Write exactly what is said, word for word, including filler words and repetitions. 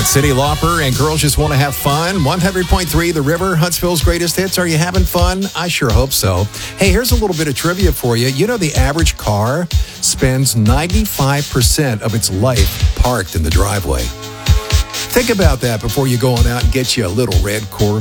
That's Cyndi Lauper and Girls Just Want to Have Fun. one hundred point three The River, Huntsville's greatest hits. Are you having fun? I sure hope so. Hey, here's a little bit of trivia for you. You know the average car spends ninety-five percent of its life parked in the driveway. Think about that before you go on out and get you a little red Corvette.